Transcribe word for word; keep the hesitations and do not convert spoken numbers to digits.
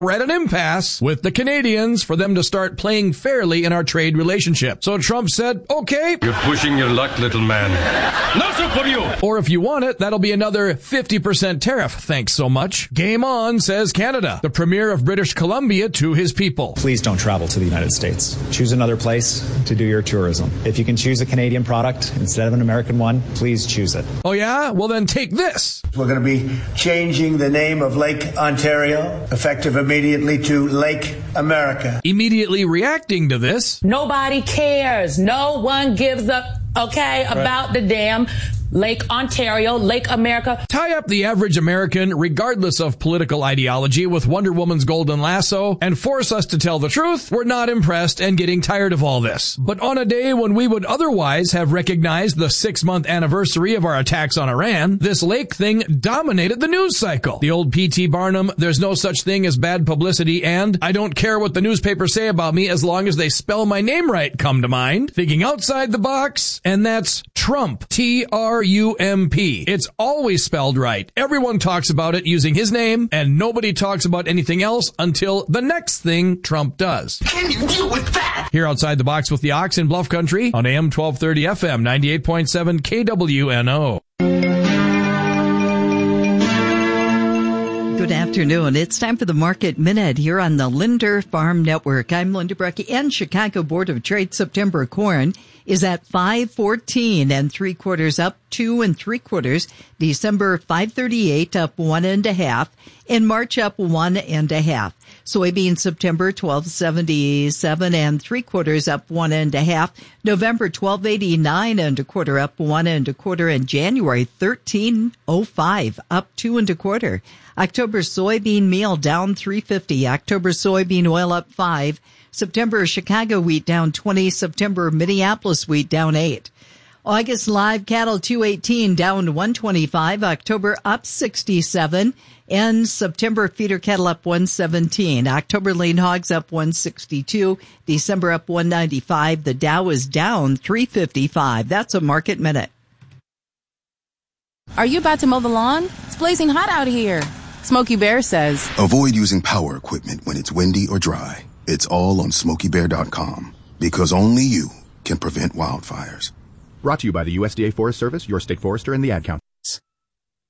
we're at an impasse with the Canadians for them to start playing fairly in our trade relationship. So Trump said, okay. You're pushing your luck, little man. No, sir, for you. Or if you want it, that'll be another fifty percent tariff. Thanks so much. Game on, says Canada, the premier of British Columbia, to his people. Please don't travel to the United States. Choose another place to do your tourism. If you can choose a Canadian product instead of an American one, please choose it. Oh yeah? Well then take this. We're going to be changing the name of Lake Ontario, effective immediately, to Lake America. Immediately reacting to this. Nobody cares. No one gives a okay about right. the damn Lake Ontario, Lake America. Tie up the average American, regardless of political ideology, with Wonder Woman's golden lasso and force us to tell the truth. We're not impressed and getting tired of all this. But on a day when we would otherwise have recognized the six-month anniversary of our attacks on Iran, this Lake thing dominated the news cycle. The old P T Barnum, there's no such thing as bad publicity, and I don't care what the newspapers say about me as long as they spell my name right come to mind. Thinking outside the box, and that's Trump. T R U M P. It's always spelled right. Everyone talks about it using his name, and nobody talks about anything else until the next thing Trump does. Can you deal with that? Here outside the box with the Ox in Bluff Country on A M twelve thirty F M ninety-eight point seven K W N O. Good afternoon. It's time for the Market Minute here on the Linder Farm Network. I'm Linda Brecky, and Chicago Board of Trade September corn is at five fourteen and three quarters, up two and three quarters. December five thirty-eight, up one and a half. In March, up one and a half. Soybean September twelve seventy-seven and three quarters, up one and a half. November twelve eighty-nine and a quarter, up one and a quarter. And January thirteen oh five, up two and a quarter. October soybean meal down three fifty. October soybean oil up five. September Chicago wheat down twenty. September Minneapolis wheat down eight. August live cattle two eighteen down one twenty-five. October up sixty-seven. And September feeder cattle up one seventeen. October lean hogs up one sixty-two. December up one ninety-five. The Dow is down three fifty-five. That's a Market Minute. Are you about to mow the lawn? It's blazing hot out here. Smokey Bear says, avoid using power equipment when it's windy or dry. It's all on smokey bear dot com, because only you can prevent wildfires. Brought to you by the U S D A Forest Service, your state forester, and the Ad Council.